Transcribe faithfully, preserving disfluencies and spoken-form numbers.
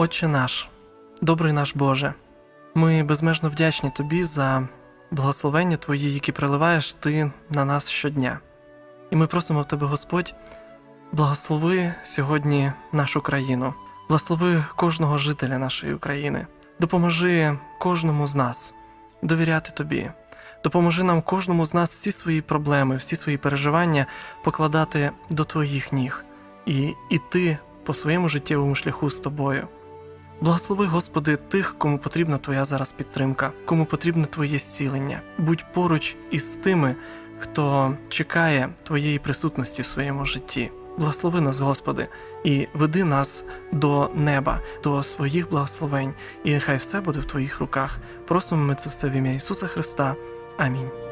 Отче наш, добрий наш Боже, ми безмежно вдячні Тобі за благословення Твої, які приливаєш Ти на нас щодня. І ми просимо в Тебе, Господь, благослови сьогодні нашу країну, благослови кожного жителя нашої України, допоможи кожному з нас довіряти Тобі, допоможи нам кожному з нас всі свої проблеми, всі свої переживання покладати до Твоїх ніг і іти по своєму життєвому шляху з Тобою. Благослови, Господи, тих, кому потрібна Твоя зараз підтримка, кому потрібне Твоє зцілення. Будь поруч із тими, хто чекає Твоєї присутності в своєму житті. Благослови нас, Господи, і веди нас до неба, до своїх благословень, і нехай все буде в Твоїх руках. Просимо ми це все в ім'я Ісуса Христа. Амінь.